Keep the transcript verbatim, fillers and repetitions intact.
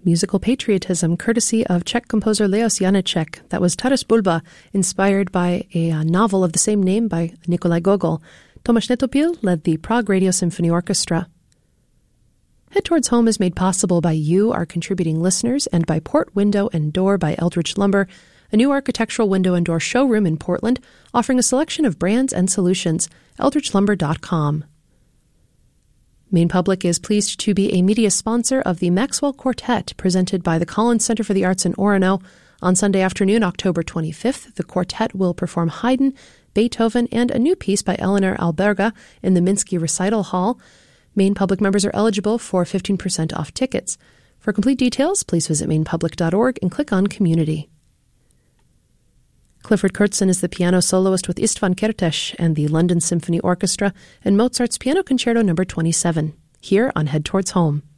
Musical patriotism, courtesy of Czech composer Leos Janáček. That was Taras Bulba, inspired by a uh, novel of the same name by Nikolai Gogol. Tomáš Netopil led the Prague Radio Symphony Orchestra. Head Towards Home is made possible by you, our contributing listeners, and by Port Window and Door by Eldridge Lumber, a new architectural window and door showroom in Portland, offering a selection of brands and solutions. eldridge lumber dot com. Maine Public is pleased to be a media sponsor of the Maxwell Quartet, presented by the Collins Center for the Arts in Orono. On Sunday afternoon, October twenty-fifth, the quartet will perform Haydn, Beethoven, and a new piece by Eleanor Alberga in the Minsky Recital Hall. Maine Public members are eligible for fifteen percent off tickets. For complete details, please visit maine public dot org and click on Community. Clifford Kurtzen is the piano soloist with Istvan Kertész and the London Symphony Orchestra and Mozart's Piano Concerto number twenty-seven, here on Head Towards Home.